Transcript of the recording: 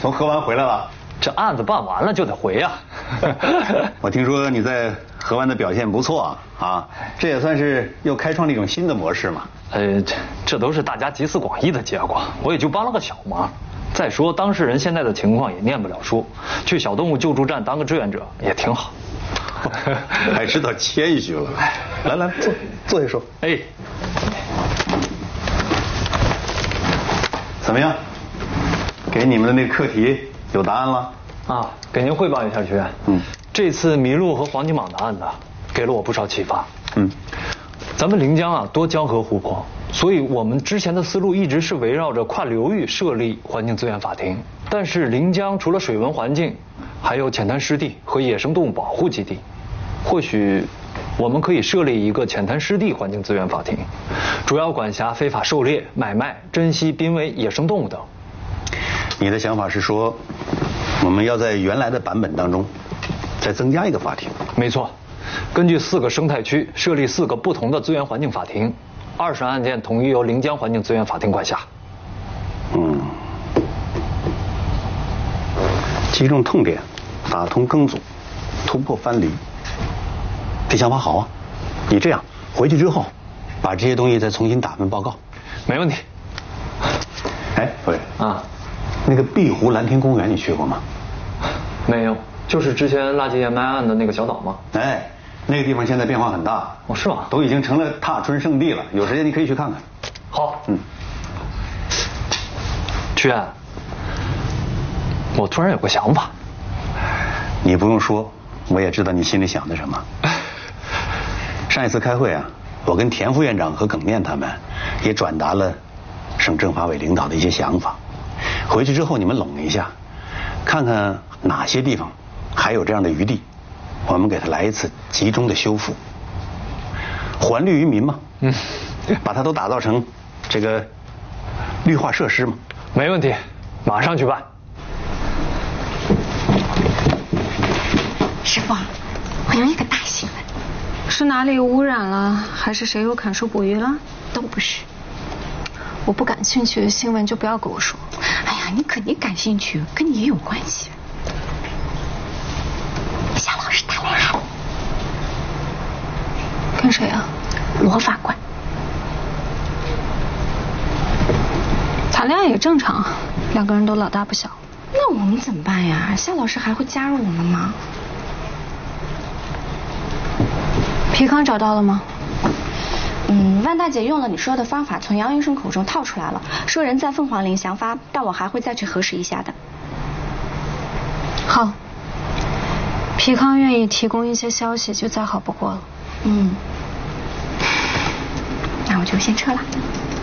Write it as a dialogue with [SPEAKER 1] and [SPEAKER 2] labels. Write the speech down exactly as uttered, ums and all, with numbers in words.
[SPEAKER 1] 从河湾回来了？
[SPEAKER 2] 这案子办完了就得回呀。
[SPEAKER 1] 我听说你在河湾的表现不错啊，这也算是又开创了一种新的模式嘛。
[SPEAKER 2] 呃，这这都是大家集思广益的结果，我也就帮了个小忙。再说当事人现在的情况也念不了书，去小动物救助站当个志愿者也挺好。
[SPEAKER 1] 还知道谦虚了。来来，坐坐下说。
[SPEAKER 2] 哎，
[SPEAKER 1] 怎么样？给你们的那课题有答案了？
[SPEAKER 2] 啊，给您汇报一下，学员。嗯，这次麋鹿和黄金蟒的案子给了我不少启发。嗯，咱们临江啊多江河湖泊，所以我们之前的思路一直是围绕着跨流域设立环境资源法庭。但是临江除了水文环境，还有浅滩湿地和野生动物保护基地，或许我们可以设立一个浅滩湿地环境资源法庭，主要管辖非法狩猎、买卖、珍稀、濒危野生动物等。
[SPEAKER 1] 你的想法是说，我们要在原来的版本当中再增加一个法庭？
[SPEAKER 2] 没错，根据四个生态区设立四个不同的资源环境法庭，二审案件统一由临江环境资源法庭管辖。
[SPEAKER 1] 嗯，击中痛点，打通庚组，突破藩篱，这想法好啊！你这样回去之后，把这些东西再重新打份报告。
[SPEAKER 2] 没问题。
[SPEAKER 1] 哎，夫人
[SPEAKER 2] 啊，
[SPEAKER 1] 那个碧湖蓝天公园你去过吗？
[SPEAKER 2] 没有，就是之前垃圾掩埋案的那个小岛吗？
[SPEAKER 1] 哎，那个地方现在变化很大。
[SPEAKER 2] 哦，是吗？
[SPEAKER 1] 都已经成了踏春圣地了，有时间你可以去看看。
[SPEAKER 2] 好。嗯。曲安，我突然有个想法。
[SPEAKER 1] 你不用说，我也知道你心里想的什么。上一次开会啊，我跟田副院长和耿面他们也转达了省政法委领导的一些想法。回去之后你们拢一下，看看哪些地方还有这样的余地，我们给他来一次集中的修复，还绿于民嘛。嗯，把它都打造成这个绿化设施嘛。
[SPEAKER 2] 没问题，马上去办。
[SPEAKER 3] 师傅，我有一个大新闻。
[SPEAKER 4] 是哪里污染了，还是谁又砍树捕鱼了？
[SPEAKER 3] 都不是。
[SPEAKER 4] 我不感兴趣的新闻就不要跟我说。
[SPEAKER 3] 哎呀，你肯定感兴趣，跟你也有关系。夏老师谈恋爱了。
[SPEAKER 4] 跟谁啊？
[SPEAKER 3] 罗法官。
[SPEAKER 4] 谈恋爱也正常，两个人都老大不小。
[SPEAKER 3] 那我们怎么办呀？夏老师还会加入我们吗？
[SPEAKER 4] 皮康找到了吗？
[SPEAKER 3] 嗯，万大姐用了你说的方法，从杨医生口中套出来了，说人在凤凰岭详发，但我还会再去核实一下的。
[SPEAKER 4] 好，皮康愿意提供一些消息，就再好不过了。
[SPEAKER 3] 嗯，那我就先撤了。